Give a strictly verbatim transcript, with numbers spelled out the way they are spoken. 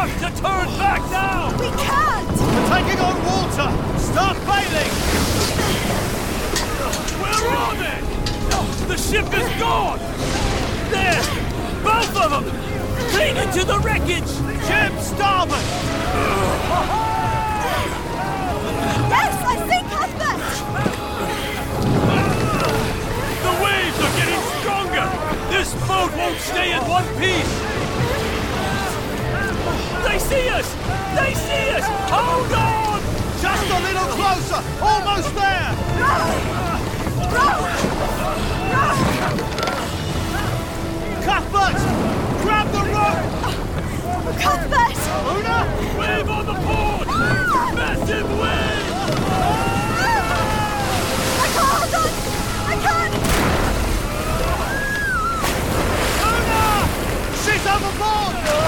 have to turn back now! We can't! We're taking on water! Start bailing! We're on it! The ship is gone! There! Both of them! Clean into the wreckage! Jib, starboard! Yes, I see Cuthbert! The waves are getting stronger! This boat won't stay in one piece! They see us! They see us! Hold on! Just a little closer! Almost there! Cuthbert! Grab the rope! Cuthbert! Una! Wave on the port! Massive wave! I can't hold on! I can't! Una! She's overboard!